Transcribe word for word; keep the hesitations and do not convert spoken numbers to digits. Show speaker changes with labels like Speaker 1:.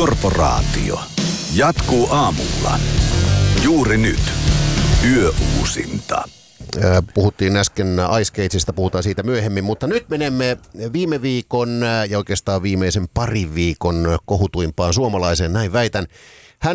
Speaker 1: Korporaatio. Jatkuu aamulla. Juuri nyt. Yöuusinta.
Speaker 2: Puhuttiin äsken Ice Cageista, puhutaan siitä myöhemmin, mutta nyt menemme viime viikon ja oikeastaan viimeisen parin viikon kohutuimpaan suomalaiseen, näin väitän.